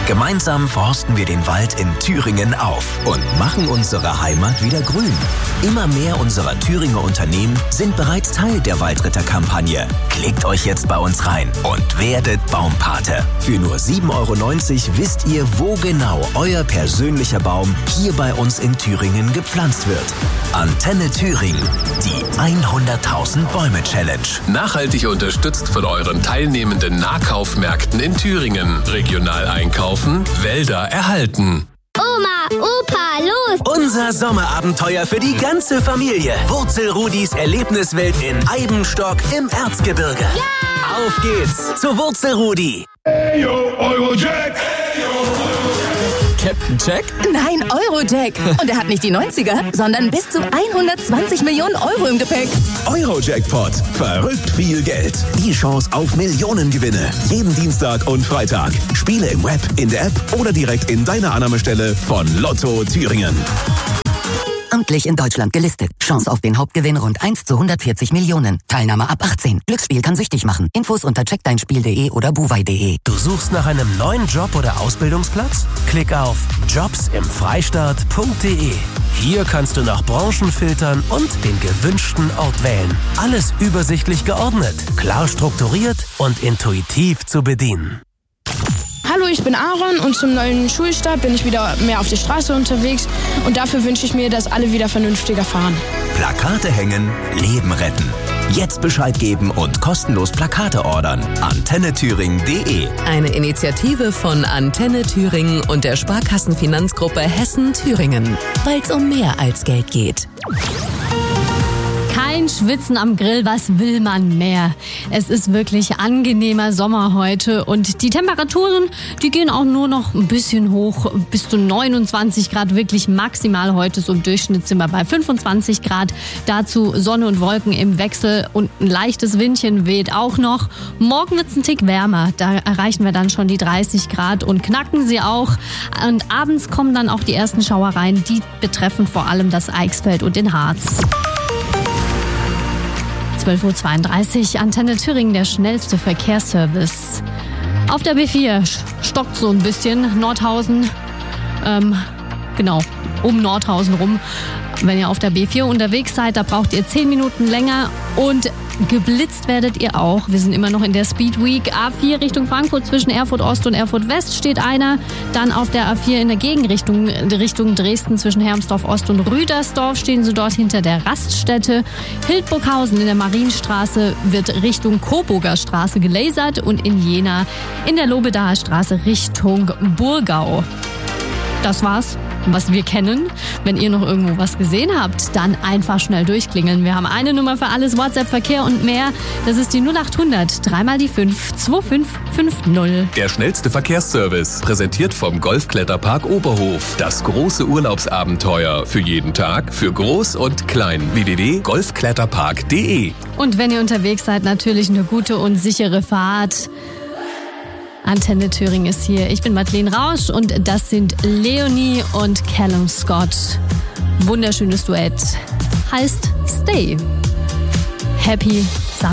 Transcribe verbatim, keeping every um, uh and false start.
Gemeinsam forsten wir den Wald in Thüringen auf und machen unsere Heimat wieder grün. Immer mehr unserer Thüringer Unternehmen sind bereits Teil der Waldritter-Kampagne. Klickt euch jetzt bei uns rein und werdet Baumpate. Für nur sieben Euro neunzig wisst ihr, wo genau euer persönlicher Baum hier bei uns in Thüringen gepflanzt wird. Antenne Thüringen, die hunderttausend Bäume Challenge. Nachhaltig unterstützt von euren teilnehmenden Nahkaufmärkten in Thüringen. Regional einkaufen, Wälder erhalten. Oma, Opa, los! Unser Sommerabenteuer für die ganze Familie. Wurzelrudis Erlebniswelt in Eibenstock im Erzgebirge. Ja! Auf geht's zu Wurzelrudi. Hey yo, Eurojack! Hey yo, Eurojack! Captain Jack? Nein, Eurojack. Und er hat nicht die neunziger, sondern bis zu hundertzwanzig Millionen Euro im Gepäck. Eurojackpot. Verrückt viel Geld. Die Chance auf Millionengewinne. Jeden Dienstag und Freitag. Spiele im Web, in der App oder direkt in deiner Annahmestelle von Lotto Thüringen. Amtlich in Deutschland gelistet. Chance auf den Hauptgewinn rund eins zu hundertvierzig Millionen. Teilnahme ab achtzehn. Glücksspiel kann süchtig machen. Infos unter check dein spiel punkt de oder buwei punkt de. Du suchst nach einem neuen Job oder Ausbildungsplatz? Klick auf jobs im freistaat punkt de. Hier kannst du nach Branchen filtern und den gewünschten Ort wählen. Alles übersichtlich geordnet, klar strukturiert und intuitiv zu bedienen. Hallo, ich bin Aaron und zum neuen Schulstart bin ich wieder mehr auf der Straße unterwegs und dafür wünsche ich mir, dass alle wieder vernünftiger fahren. Plakate hängen, Leben retten. Jetzt Bescheid geben und kostenlos Plakate ordern. antenne thüringen punkt de. Eine Initiative von Antenne Thüringen und der Sparkassenfinanzgruppe Hessen-Thüringen. Weil es um mehr als Geld geht. Kein Schwitzen am Grill, was will man mehr? Es ist wirklich angenehmer Sommer heute und die Temperaturen, die gehen auch nur noch ein bisschen hoch, bis zu neunundzwanzig Grad, wirklich maximal heute, so im Durchschnitt sind wir bei fünfundzwanzig Grad. Dazu Sonne und Wolken im Wechsel und ein leichtes Windchen weht auch noch. Morgen wird es ein Tick wärmer, da erreichen wir dann schon die dreißig Grad und knacken sie auch. Und abends kommen dann auch die ersten Schauereien, die betreffen vor allem das Eichsfeld und den Harz. zwölf Uhr zweiunddreißig, Antenne Thüringen, der schnellste Verkehrsservice. Auf der B vier stockt so ein bisschen, Nordhausen, ähm, genau, um Nordhausen rum. Wenn ihr auf der B vier unterwegs seid, da braucht ihr zehn Minuten länger und geblitzt werdet ihr auch. Wir sind immer noch in der Speed Week. A vier Richtung Frankfurt zwischen Erfurt Ost und Erfurt West steht einer. Dann auf der A vier in der Gegenrichtung Richtung Dresden zwischen Hermsdorf Ost und Rüdersdorf stehen sie dort hinter der Raststätte. Hildburghausen in der Marienstraße wird Richtung Coburger Straße gelasert und in Jena in der Lobedaer Straße Richtung Burgau. Das war's, was wir kennen. Wenn ihr noch irgendwo was gesehen habt, dann einfach schnell durchklingeln. Wir haben eine Nummer für alles, WhatsApp, Verkehr und mehr. Das ist die null acht hundert, dreimal die fünf, zwei fünf fünf null. Der schnellste Verkehrsservice, präsentiert vom Golfkletterpark Oberhof. Das große Urlaubsabenteuer für jeden Tag, für Groß und Klein. w w w punkt golfkletterpark punkt de. Und wenn ihr unterwegs seid, natürlich eine gute und sichere Fahrt. Antenne Thüringen ist hier. Ich bin Madeleine Rausch und das sind Leonie und Callum Scott. Wunderschönes Duett. Heißt Stay. Happy